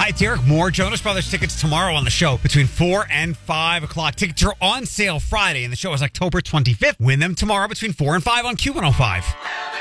Hi, Derek Moore. Jonas Brothers tickets tomorrow on the show between 4 and 5 o'clock. Tickets are on sale Friday, and the show is October 25th. Win them tomorrow between 4 and 5 on Q105.